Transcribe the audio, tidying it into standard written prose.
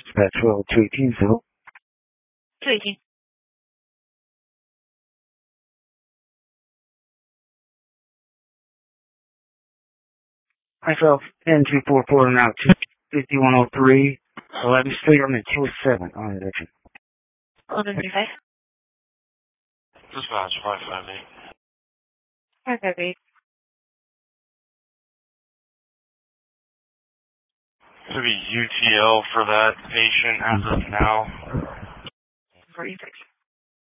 Dispatch 218, so. 218. Myself, N244 now 5103, 11th Street, I'm at 207 on direction. 1135. Dispatch 558. 558. To be UTL for that patient as of now. 46.